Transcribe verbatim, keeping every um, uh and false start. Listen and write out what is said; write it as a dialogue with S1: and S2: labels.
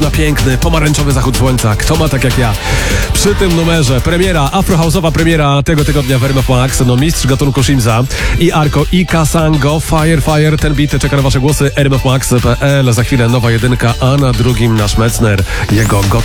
S1: Na piękny, pomarańczowy zachód słońca. Kto ma tak jak ja? Przy tym numerze premiera, afrohouse'owa premiera tego tygodnia w R M F Max. No mistrz gatunku Shimza i Arko i Kasango. Fire, fire, ten beat czeka na wasze głosy. R M F Max kropka p l. Za chwilę nowa jedynka, a na drugim nasz Metzner. Jego